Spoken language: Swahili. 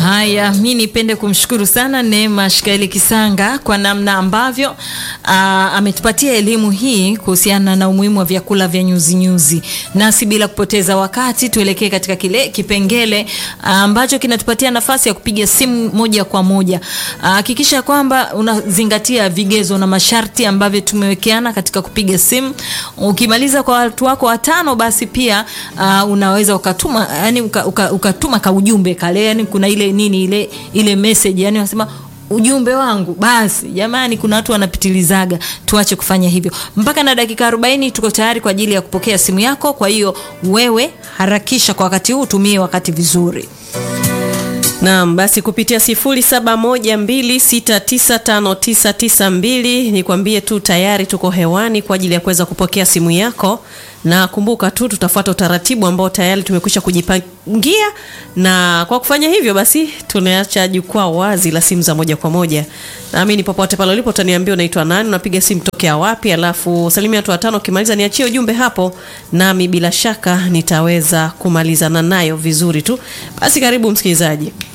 Haya, mimi nipende kumshukuru sana Neema Shikaeli Kisanga kwa namna ambavyo ametupatia elimu hii kuhusiana na umuhimu wa vyakula vya nyuzi. Nasi bila kupoteza wakati tuelekee katika kile kipengele ambacho kinatupatia nafasi ya kupiga simu moja kwa moja. Hakikisha kwamba unazingatia vigezo na masharti ambavyo tumewekeana katika kupiga simu. Ukimaliza kwa watu wako 5 basi pia unaweza ukatuma, yani ukatuma ka ujumbe kale, yani kuna ile message, yani unasema ujumbe wangu. Basi jamani, kuna watu wanapitilizaga, tuache kufanya hivyo. Mpaka na dakika 40 tuko tayari kwa ajili ya kupokea simu yako. Kwa hiyo wewe harakisha kwa wakati huu, tumie wakati vizuri. Naam, basi kupitia 0712695992 nikwambie tu tayari tuko hewani kwa ajili ya kuweza kupokea simu yako, na kumbuka tu tutafuata utaratibu ambao tayari tumekwisha kujipangia, na kwa kufanya hivyo basi tunaacha jukwaa wazi la simu za moja kwa moja. Naamini popote pale ulipo utaniambia unaitwa nani, unapiga simu tokea wapi, alafu salimia watu 5, ukimaliza niachie ujumbe hapo, nami bila shaka nitaweza kumalizana nayo vizuri tu. Basi karibu msikilizaji.